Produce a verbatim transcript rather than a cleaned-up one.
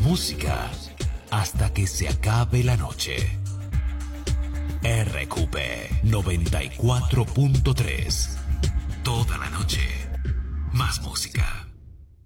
Música hasta que se acabe la noche. R Q P noventa y cuatro punto tres.